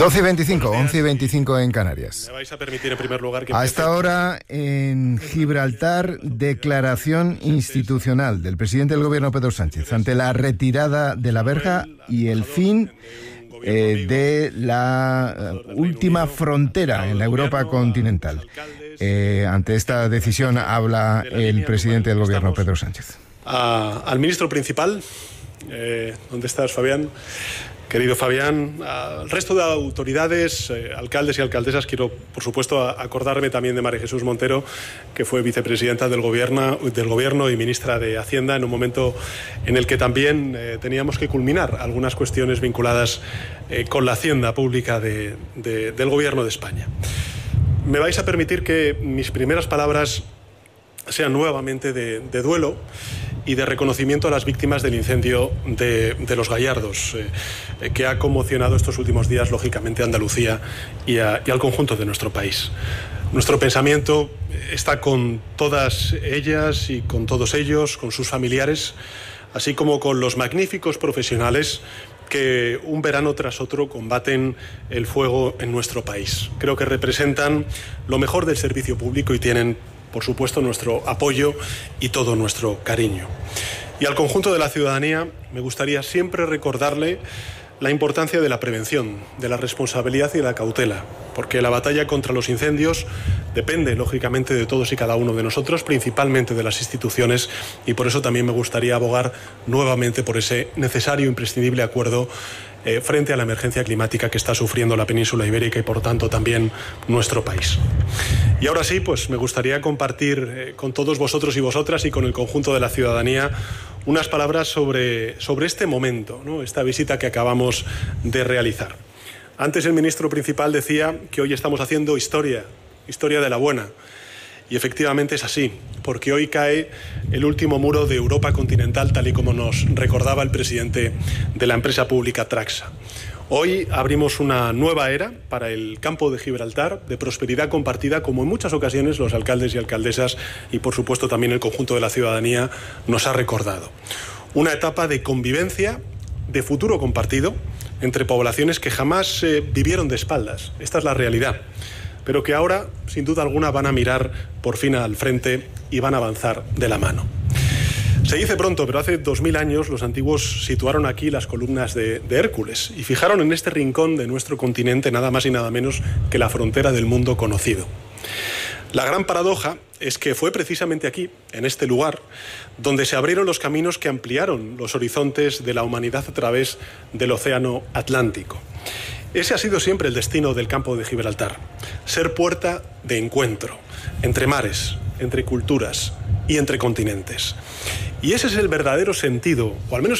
12:25, 11:25 en Canarias. Me vais a permitir en primer lugar que... A esta hora en Gibraltar, declaración institucional del presidente del gobierno Pedro Sánchez ante la retirada de la verja y el fin de la última frontera en la Europa continental. Ante esta decisión habla el presidente del gobierno Pedro Sánchez. Al ministro principal, ¿dónde estás, Fabián? Querido Fabián, al resto de autoridades, alcaldes y alcaldesas, quiero, por supuesto, acordarme también de María Jesús Montero, que fue vicepresidenta del Gobierno y ministra de Hacienda en un momento en el que también teníamos que culminar algunas cuestiones vinculadas con la hacienda pública del Gobierno de España. Me vais a permitir que mis primeras palabras sean nuevamente de duelo y de reconocimiento a las víctimas del incendio de Los Gallardos, que ha conmocionado estos últimos días, lógicamente, a Andalucía y al conjunto de nuestro país. Nuestro pensamiento está con todas ellas y con todos ellos, con sus familiares, así como con los magníficos profesionales que un verano tras otro combaten el fuego en nuestro país. Creo que representan lo mejor del servicio público y tienen, por supuesto, nuestro apoyo y todo nuestro cariño. Y al conjunto de la ciudadanía me gustaría siempre recordarle la importancia de la prevención, de la responsabilidad y de la cautela, porque la batalla contra los incendios depende, lógicamente, de todos y cada uno de nosotros, principalmente de las instituciones, y por eso también me gustaría abogar nuevamente por ese necesario e imprescindible acuerdo frente a la emergencia climática que está sufriendo la península ibérica y, por tanto, también nuestro país. Y ahora sí, pues me gustaría compartir con todos vosotros y vosotras y con el conjunto de la ciudadanía unas palabras sobre este momento, ¿no? Esta visita que acabamos de realizar. Antes el ministro principal decía que hoy estamos haciendo historia de la buena. Y efectivamente es así, porque hoy cae el último muro de Europa continental, tal y como nos recordaba el presidente de la empresa pública Traxa. Hoy abrimos una nueva era para el campo de Gibraltar, de prosperidad compartida, como en muchas ocasiones los alcaldes y alcaldesas y, por supuesto, también el conjunto de la ciudadanía nos ha recordado. Una etapa de convivencia, de futuro compartido, entre poblaciones que jamás vivieron de espaldas. Esta es la realidad, pero que ahora, sin duda alguna, van a mirar por fin al frente y van a avanzar de la mano. Se dice pronto, pero hace 2000 años los antiguos situaron aquí las columnas de Hércules y fijaron en este rincón de nuestro continente nada más y nada menos que la frontera del mundo conocido. La gran paradoja es que fue precisamente aquí, en este lugar, donde se abrieron los caminos que ampliaron los horizontes de la humanidad a través del océano Atlántico. Ese ha sido siempre el destino del campo de Gibraltar, ser puerta de encuentro entre mares, entre culturas y entre continentes. Y ese es el verdadero sentido, o al menos